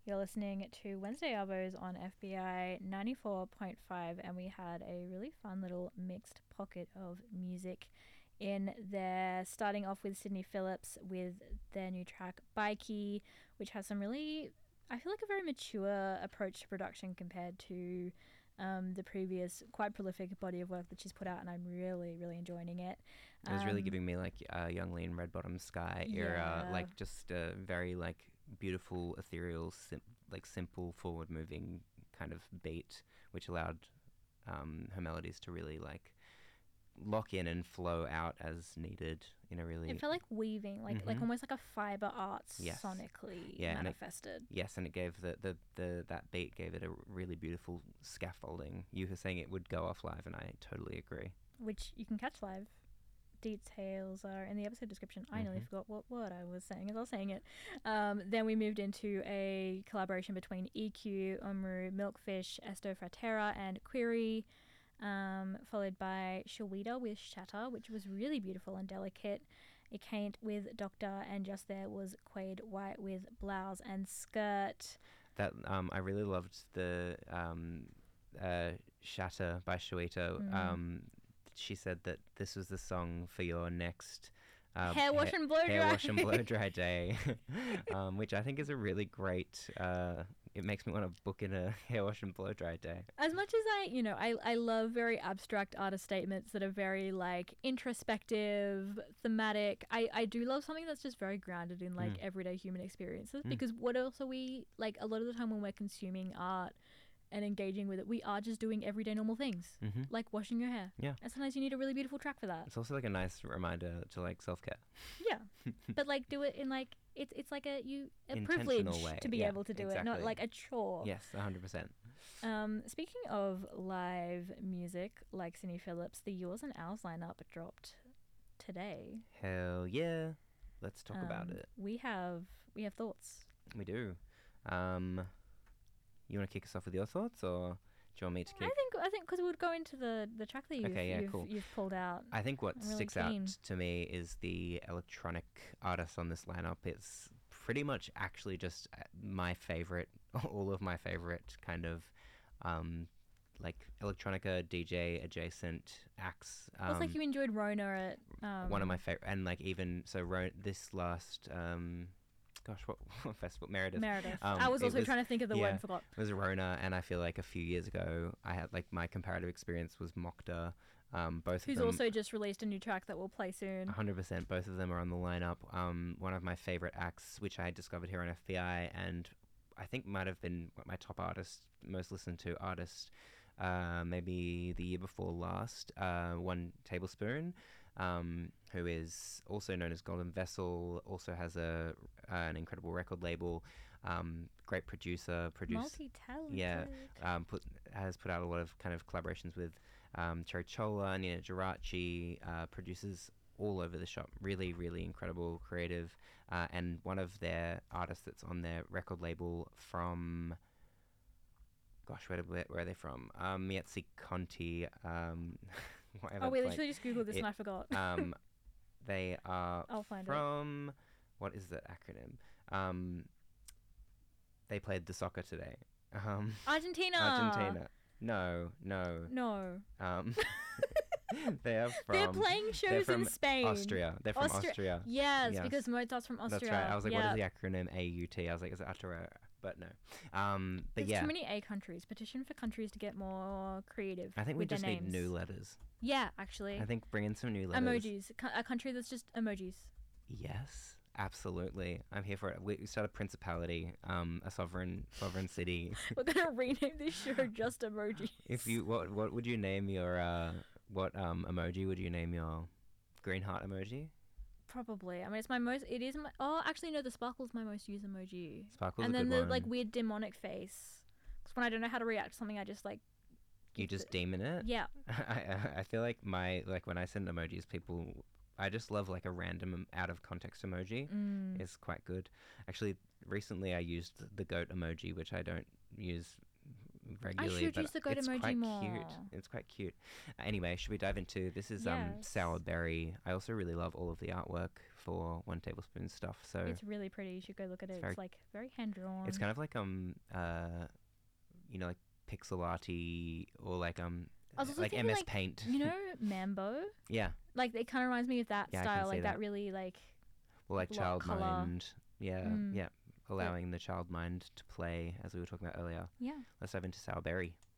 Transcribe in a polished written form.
You're listening to Wednesday Arvos on FBI 94.5, and we had a really fun little mixed pocket of music in there, starting off with Sydney Phillips with their new track Bikey, which has some really, I feel like, a very mature approach to production compared to the previous quite prolific body of work that she's put out, and I'm really, really enjoying it. It was really giving me like Young Lean Red Bottom Sky era, like just a very like beautiful, ethereal, simple, forward-moving kind of beat, which allowed her melodies to really like lock in and flow out as needed in a really... It felt like weaving, like almost like a fiber arts sonically manifested. And it gave that beat gave it a really beautiful scaffolding. You were saying it would go off live, and I totally agree. Which you can catch live. Details are in the episode description. I nearly forgot what word I was saying as I was saying it. Then we moved into a collaboration between EQ, Omru, Milkfish, Esto Fratera, and Query, followed by Shawita with Shatter, which was really beautiful and delicate. It came with Doctor, and just there was Quade White with Blouse and Skirt. That I really loved the Shatter by Shawita. She said that this was the song for your next hair wash and blow dry day, which I think is a really great... it makes me want to book in a hair wash and blow dry day. As much as I love very abstract artist statements that are very like introspective, thematic, I do love something that's just very grounded in like everyday human experiences, because what else are we, like, a lot of the time when we're consuming art and engaging with it, we are just doing everyday normal things, like washing your hair. Yeah. And sometimes you need a really beautiful track for that. It's also like a nice reminder to like self-care. Yeah. But like do it in like, it's like a privilege way. to be able to do it, not like a chore. Yes, 100%. Speaking of live music, like Sydney Phillips, the Yours and Ours lineup dropped today. Hell yeah. Let's talk about it. We have thoughts. We do. You want to kick us off with your thoughts, or do you want me to kick? I think because we would go into the track that you've pulled out. I think what sticks out to me is the electronic artists on this lineup. It's pretty much actually just my favorite, all of my favorite kind of like electronica DJ adjacent acts. It's like you enjoyed Rona at one of my favorite, and like even so this last gosh, what festival? Meredith. I was also trying to think of the word and forgot. It was Rona, and I feel like a few years ago I had like my comparative experience was Mokta. Who's also just released a new track that will play soon. 100%. Both of them are on the lineup. One of my favorite acts, which I discovered here on FBI, and I think might have been my top artist, most listened to artist, maybe the year before last, One Tablespoon, who is also known as Golden Vessel, also has an incredible record label, great producer, multi-talented. Has put out a lot of kind of collaborations with Cherry Chola, Nina Geraci, produces all over the shop. Really, really incredible, creative, and one of their artists that's on their record label from... Gosh, where are they from? Mietzi Conti. We literally just googled this and I forgot. They are I'll find from... What is the acronym? They played the soccer today. Argentina. No. They're playing shows in Spain. Austria. They're from Austria. Yes, because Mozart's from Austria. That's right. I was like, what is the acronym AUT? I was like, is it Austria? But no. There's too many A countries. Petition for countries to get more creative. I think we just need new letters. Yeah, actually. I think bring in some new letters. Emojis. A country that's just emojis. Yes, absolutely. I'm here for it. We start a principality, a sovereign city. We're gonna rename this show just emojis. If you, what would you name your emoji would you name your green heart emoji? Probably. I mean, actually no, the sparkle's my most used emoji. Sparkle's and a then good the one. like weird demonic face. Because when I don't know how to react to something, I just like... You just demon it? Yeah. I feel like when I send emojis, people... I just love like a random out of context emoji. It's quite good. Actually, recently I used the goat emoji, which I don't use regularly, should but use the code it's emoji quite more. cute. It's quite cute. Anyway, should we dive into this? Is Yes. Sour Berry. I also really love all of the artwork for One Tablespoon stuff. So It's really pretty. You should go look at It's it. very- It's like very hand drawn. it's kind of like like pixel arty or like I was also like thinking, MS like, Paint. you know, Mambo. Yeah, Like it kind of reminds me of that Yeah, I can style, see like that that. really like or like block child colour. mind. Yeah, Mm. yeah. Allowing the child mind to play, as we were talking about earlier. yeah. Let's dive into Sour Berry.